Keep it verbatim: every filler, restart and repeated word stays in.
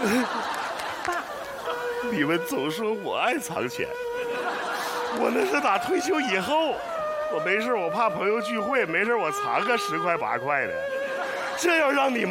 爸， 你们总说我爱藏钱，我那是打退休以后，我没事我怕朋友聚会，没事我藏个十块八块的，这要让你